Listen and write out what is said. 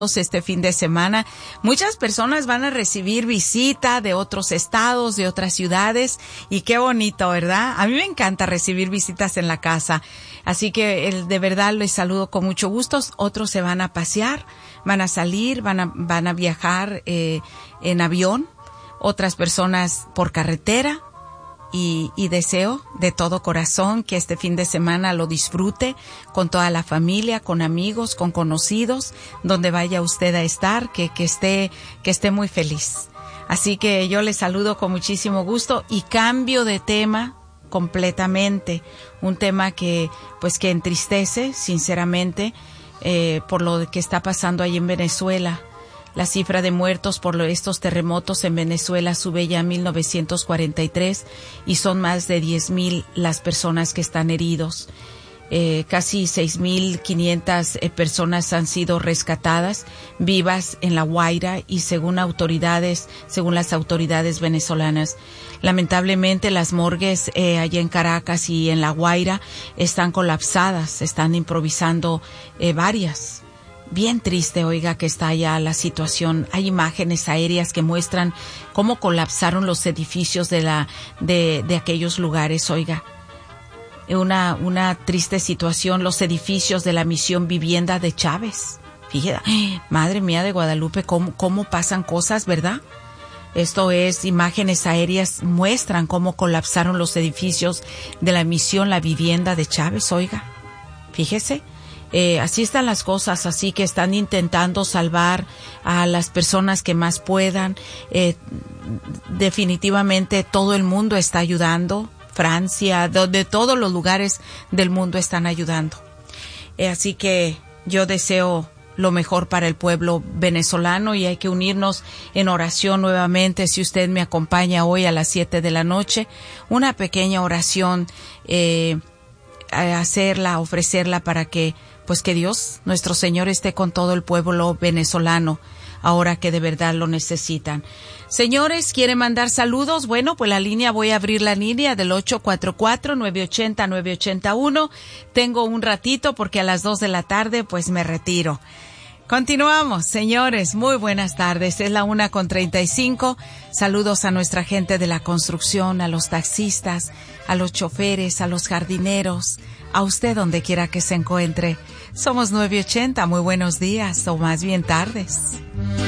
este fin de semana. Muchas personas van a recibir visita de otros estados, de otras ciudades, y qué bonito, ¿verdad? A mí me encanta recibir visitas en la casa, así que de verdad les saludo con mucho gusto. Otros se van a pasear, van a salir, van a viajar en avión, otras personas por carretera. Y deseo de todo corazón que este fin de semana lo disfrute con toda la familia, con amigos, con conocidos, donde vaya usted a estar, que esté muy feliz. Así que yo les saludo con muchísimo gusto y cambio de tema completamente. Un tema que entristece, sinceramente, por lo que está pasando ahí en Venezuela. La cifra de muertos por estos terremotos en Venezuela sube ya a 1943 y son más de 10,000 las personas que están heridos. Casi 6,500 personas han sido rescatadas vivas en La Guaira y según las autoridades venezolanas. Lamentablemente las morgues allá en Caracas y en La Guaira están colapsadas, están improvisando varias. Bien triste, oiga, que está allá la situación. Hay imágenes aéreas que muestran cómo colapsaron los edificios de aquellos lugares, oiga. Una triste situación, los edificios de la misión Vivienda de Chávez. Fíjate, Madre mía de Guadalupe, cómo pasan cosas, ¿verdad? Esto es, imágenes aéreas muestran cómo colapsaron los edificios de la misión La Vivienda de Chávez, oiga. Fíjese. Así están las cosas, así que están intentando salvar a las personas que más puedan. Definitivamente todo el mundo está ayudando. Francia, de todos los lugares del mundo están ayudando. Así que yo deseo lo mejor para el pueblo venezolano y hay que unirnos en oración nuevamente. Si usted me acompaña hoy a las 7 de la noche, una pequeña oración, ofrecerla para que Dios, nuestro Señor, esté con todo el pueblo venezolano, ahora que de verdad lo necesitan. Señores, ¿quieren mandar saludos? Bueno, pues voy a abrir la línea del 844-980-981. Tengo un ratito porque a las 2 de la tarde, me retiro. Continuamos, señores, muy buenas tardes. Es la 1:35. Saludos a nuestra gente de la construcción, a los taxistas, a los choferes, a los jardineros, a usted donde quiera que se encuentre. Somos 980, muy buenos días, o más bien tardes.